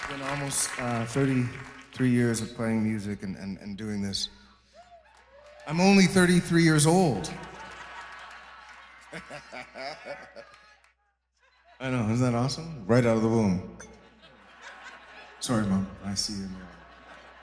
It's been almost 33 years of playing music and doing this. I'm only 33 years old. I know, isn't that awesome? Right out of the womb. Sorry, Mom. I see you in the audience.